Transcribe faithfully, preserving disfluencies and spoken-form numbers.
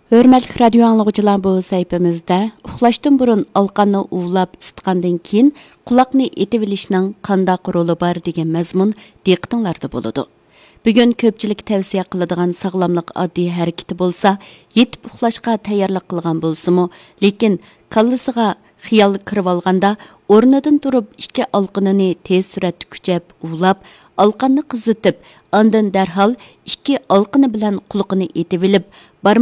Hörmətli radio anlıqçılar, bu səhifəmizdə uxlaşdan burun alqanını uvlab isitqandan keyin qulaqni etivilishning qandaq roli bar degan mazmun diqqətinizdə boludu. Bugun ko'pchilik tavsiya qiladigan sog'lomlik oddiy harakati bo'lsa, yetib uxlashga tayyorlik qilgan bo'lsa-mu, lekin kallasiga xiyol kirib olganda o'rnidan turib ikki alqinini tez suratda kuchab uvlab, alqanni qizitib, ondan darhol ikki alqini bilan quloqini etivilib,